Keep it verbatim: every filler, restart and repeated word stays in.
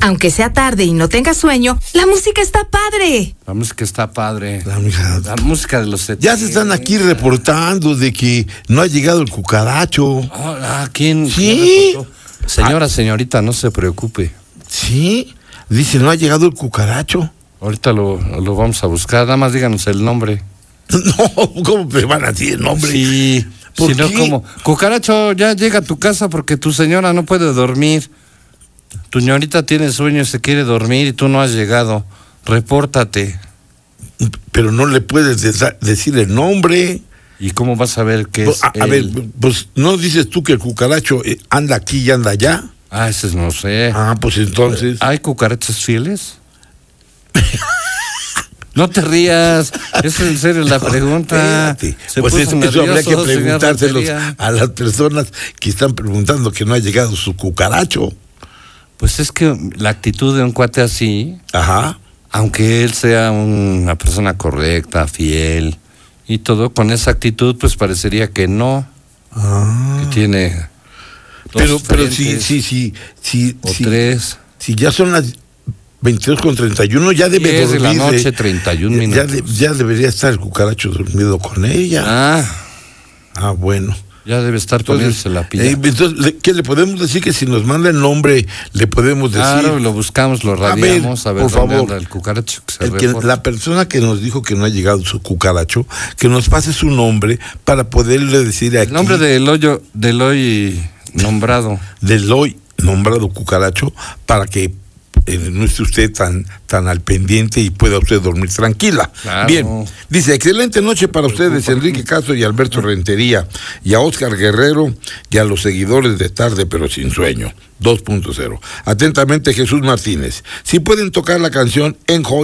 Aunque sea tarde y no tengas sueño, la música está padre. La música está padre. La, música, la música de los setenta. Ya se están aquí reportando de que no ha llegado el cucaracho. Oh, ¿a quién? Sí. ¿Quién Señora, ah. señorita, no se preocupe. Sí, dice, no ha llegado el cucaracho. Ahorita lo, lo vamos a buscar, nada más díganos el nombre. No, ¿cómo me van a decir el nombre? Sí, ¿por si no, qué? ¿cómo? Cucaracho, ya llega a tu casa porque tu señora no puede dormir. Tu señorita tiene sueño y se quiere dormir y tú no has llegado. Repórtate. Pero no le puedes de- decir el nombre. ¿Y cómo vas a ver qué Pues, es a, a el... ver, pues, ¿no dices tú que el cucaracho anda aquí y anda allá? Ah, ese no sé. Ah, pues entonces... ¿Hay cucarachas fieles? No te rías, es en serio la No, pregunta. espérate. Se Pues puso eso, eso habría que nervioso, señor preguntárselos Rentería. a las personas que están preguntando que no ha llegado su cucaracho. Pues es que la actitud de un cuate así, Ajá. aunque él sea una persona correcta, fiel y todo, con esa actitud pues parecería que no, Ah. que tiene dos Pero, pero sí, frentes sí, sí, sí, o sí. tres. Si ya son las veintidós con treinta y uno, ya debe diez de dormir. la noche, treinta y un ya, minutos. de- ya debería estar el cucaracho dormido con ella. Ah, Ah, bueno. ya debe estar Entonces, poniéndose la pila. eh, entonces, le- ¿qué le podemos decir? Que si nos manda el nombre, le podemos decir. Claro, lo buscamos, lo A ver, radiamos, a ver, por dónde favor, anda el cucaracho que se El que, reporte. la persona que nos dijo que no ha llegado su cucaracho, que nos pase su nombre para poderle decir aquí. El nombre del hoyo, del hoy nombrado. del hoy nombrado cucaracho, para que eh, no esté usted tan, tan al pendiente y pueda usted dormir tranquila. Claro. Bien, dice, excelente noche para ustedes, Enrique Castro y Alberto Rentería, y a Óscar Guerrero y a los seguidores de Tarde pero sin sueño, dos punto cero. Atentamente, Jesús Martínez. Si pueden tocar la canción En Joy